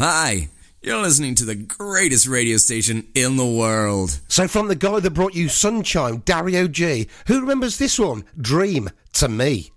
Hi, you're listening to the greatest radio station in the world. So from the guy that brought you Sunshine, Dario G, who remembers this one? Dream, to me.